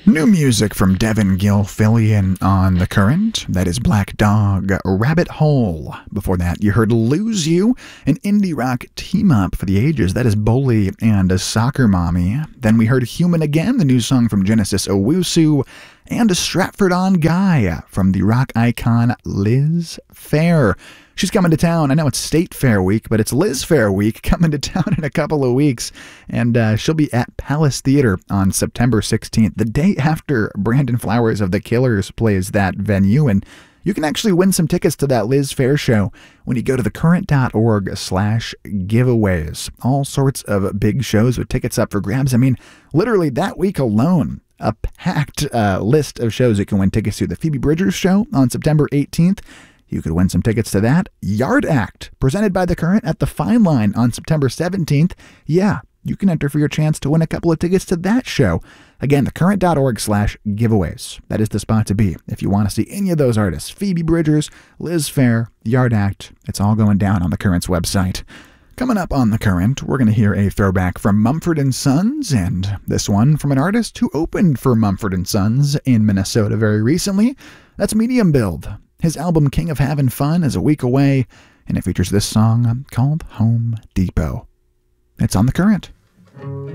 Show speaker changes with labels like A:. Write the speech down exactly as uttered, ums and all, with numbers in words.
A: New music from Devin Gilfillian on The Current. That is Black Dog, Rabbit Hole. Before that, you heard Lose You, an indie rock team-up for the ages. That is Bully and a Soccer Mommy. Then we heard Human Again, the new song from Genesis Owusu, and a Stratford-on-Guy from the rock icon Liz Phair. She's coming to town. I know it's State Fair week, but it's Liz Fair week coming to town in a couple of weeks. And uh, she'll be at Palace Theater on September sixteenth, the day after Brandon Flowers of The Killers plays that venue. And you can actually win some tickets to that Liz Fair show when you go to thecurrent.org slash giveaways. All sorts of big shows with tickets up for grabs. I mean, literally that week alone, a packed uh, list of shows you can win tickets to. The Phoebe Bridgers show on September eighteenth. You could win some tickets to that. Yard Act, presented by The Current at the Fine Line on September seventeenth. Yeah, you can enter for your chance to win a couple of tickets to that show. Again, thecurrent.org slash giveaways. That is the spot to be if you want to see any of those artists. Phoebe Bridgers, Liz Phair, Yard Act. It's all going down on The Current's website. Coming up on The Current, we're going to hear a throwback from Mumford and Sons, and this one from an artist who opened for Mumford and Sons in Minnesota very recently. That's Medium Build. His album King of Havin' Fun is a week away, and it features this song called Home Depot. It's on The Current.